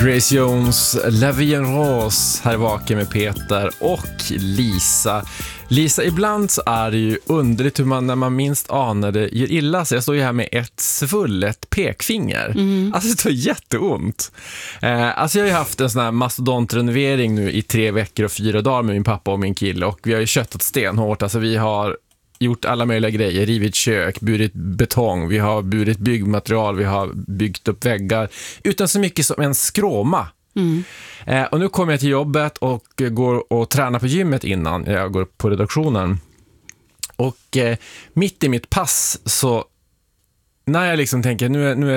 Grace Jones, La Vie en Rose, här vaken med Peter och Lisa. Lisa, ibland så är det ju underligt hur man när man minst anar det gör illa. Så jag står ju här med ett svullet pekfinger. Alltså det tar jätteont. Alltså jag har ju haft en sån här mastodontrenovering nu i 3 veckor och 4 dagar med min pappa och min kille. Och vi har ju köttat stenhårt. Alltså vi har gjort alla möjliga grejer, rivit kök, burit betong, vi har burit byggmaterial, vi har byggt upp väggar utan så mycket som en skråma. Och nu kommer jag till jobbet och går och tränar på gymmet innan jag går på redaktionen. Och mitt i mitt pass så när jag liksom tänker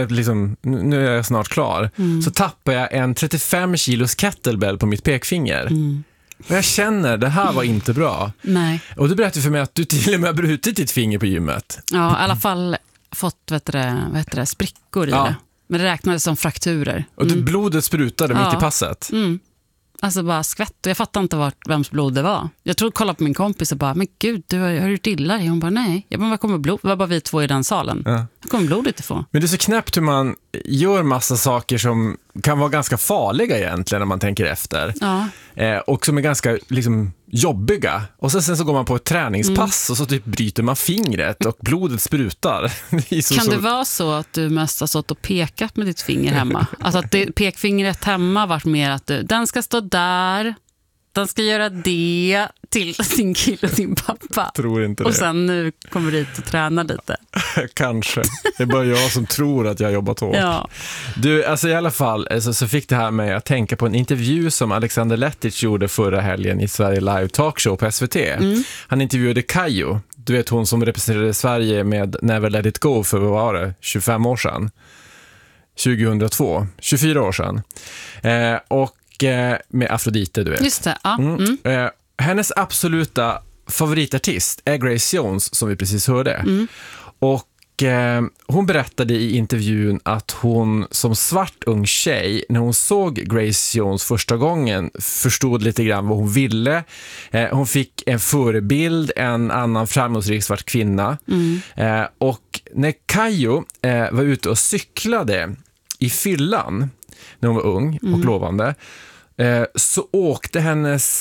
nu är jag snart klar, så tappar jag en 35 kilos kettlebell på mitt pekfinger. Och jag känner, det här var inte bra. Nej. Och du berättade för mig att du till och med har brutit ditt finger på gymmet. Ja, i alla fall fått sprickor i det. Men det räknades som frakturer. Och blodet sprutade mitt i passet. Alltså bara skvätt. Och jag fattar inte vems blod det var. Jag tror kolla på min kompis och bara, men gud, du har gjort illa dig. Hon bara, nej. Jag bara, var kommer blod? Det var bara vi 2 i den salen. Var kommer blodet ifrån? Men det är så knäppt hur man gör massa saker som kan vara ganska farliga egentligen när man tänker efter. Ja. Och som är ganska liksom jobbiga. Och sen så går man på ett träningspass och så typ bryter man fingret och blodet sprutar. Kan det vara så att du mest har stått och pekat med ditt finger hemma? Alltså att pekfingret hemma varit mer att den ska stå där, den ska göra det till din kille och din pappa. Tror inte det. Och sen nu kommer du dit och tränar lite. Kanske. Det är bara jag som tror att jag har jobbat hårt. Ja. Du, alltså i alla fall så fick det här med att tänka på en intervju som Alexander Lettich gjorde förra helgen i Sverige Live Talkshow på SVT. Han intervjuade Kayo. Du vet hon som representerade Sverige med Never Let It Go för vad var det? 25 år sedan. 2002. 24 år sedan. Och med Afrodite, du vet. Just det, ja. Hennes absoluta favoritartist är Grace Jones, som vi precis hörde. Och hon berättade i intervjun att hon som svart ung tjej, när hon såg Grace Jones första gången, förstod lite grann vad hon ville. Hon fick en förebild, en annan framgångsrik svart kvinna. Och när Kayo var ute och cyklade i fyllan när hon var ung och lovande, så åkte hennes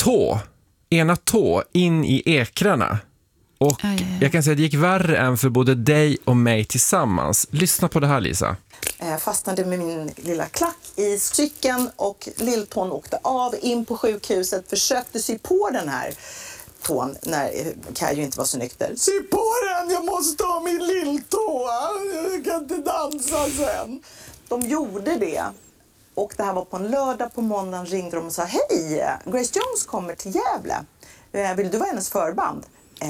ena tå in i ekrarna. Och jag kan säga att det gick värre än för både dig och mig tillsammans. Lyssna på det här, Lisa. Jag fastnade med min lilla klack i cykeln och lilltån åkte av in på sjukhuset. Försökte sy på den här tån när Kayo inte var så nykter. Sy på den, jag måste ha min lilltå. Jag kan inte dansa sen. De gjorde det. Och det här var på en lördag. På måndagen ringde de och sa, hej, Grace Jones kommer till Gävle. Vill du vara hennes förband?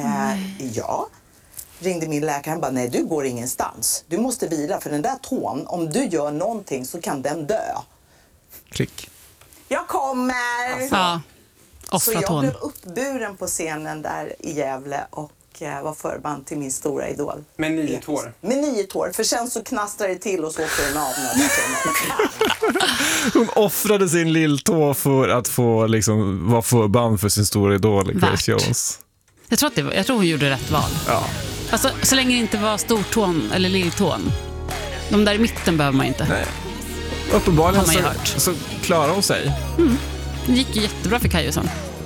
Ja. Ringde min läkare, han bara, nej, du går ingenstans. Du måste vila, för den där tån, om du gör någonting så kan den dö. Klick. Jag kommer! Alltså. Ja, så jag blev uppburen på scenen där i Gävle och var förband till min stora idol. Med 9 tår? Med 9 tår, för sen så knastrar det till och så åker den av. Hon offrade sin lilltå för att få liksom vara förband för sin stora idol, Grace Jones. Jag tror hon gjorde rätt val. Ja. Alltså, så länge det inte var stortån eller lilltån. De där i mitten behöver man inte. Nej. Uppenbarligen så klarar hon sig. Det gick ju jättebra för Kayo sen.